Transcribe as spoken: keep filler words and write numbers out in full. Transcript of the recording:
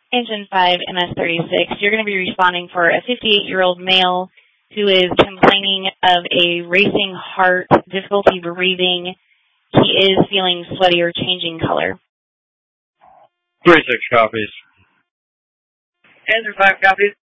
Engine five, M S thirty-six, you're going to be responding for a fifty-eight-year-old male who is complaining of a racing heart, difficulty breathing. He is feeling sweaty or changing color. Three six copies. Engine five copies.